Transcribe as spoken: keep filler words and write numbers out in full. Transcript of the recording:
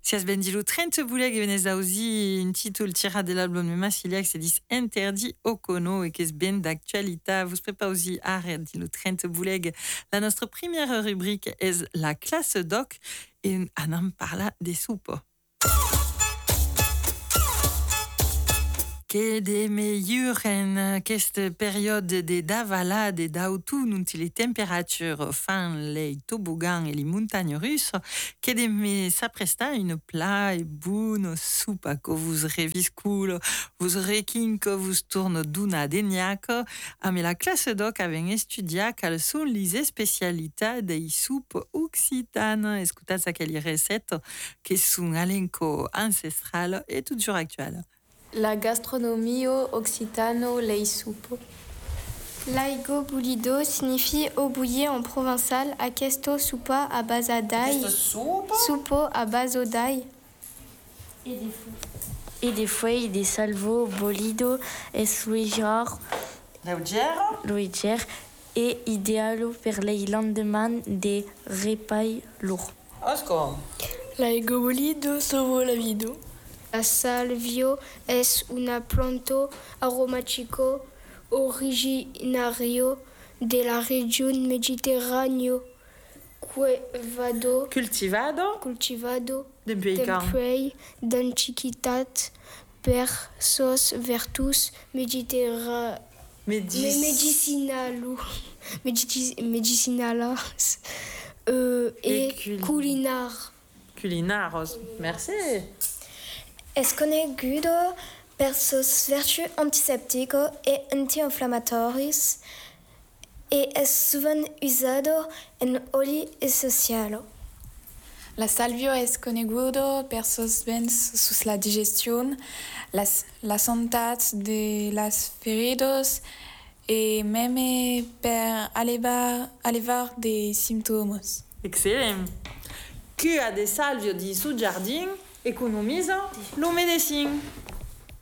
Si as ben dilo trenta bouleg e venez auzi un titul tira dell'album de Massiliac se dis interdit au cono e qu'es ben d'actualita. Vous pas aussi arrête dilo trenta bouleg. La nostra première rubrique est la classe doc et anam parla des soupes. Que de meilleures questa période de davalade et d'automne où les températures fin les toboggans et les montagnes russes, que de me s'appresta une plat et bonne soupe que vous reviscoul, vous requin que vous tourne d'una deniac, a me la classe doc avec estudia quelles sont les spécialités des soupes occitanes. Escutat aquelle recette qui sont alenco ancestrales et toujours actuelles. La gastronomie occitano lei supo. Laigo bulido signifie eau bouillie en provençal, aquesto soupa à base d'ail, soupo à base d'ail. Et des fouilles. Et des fouilles, des salvo, bolido, es luigiar, luigier, et idealo per le lendemain de repai lourd. Oscar. Laigo bulido sovo la vido. La salvio es una planto aromatico originario de la región mediterráneo cultivado Cultivado. cultivado Depuis quand? depuis d'antiquitat per sos vertus mediterra Médis. me- medicinalo medici- medicinalas euh, Et et cul- culinares. Culinaros. Merci. Es conegudo per sus vertus antisépticos et anti-inflammatoris et es souvent usado en oli esencial. La salvio es conegudo per sus bens sus la digestión, las, la santat de las feridos e meme per allevar, allevar de symptômes. Excellent. Qui a des salvio di su giardin economisa lo medicine.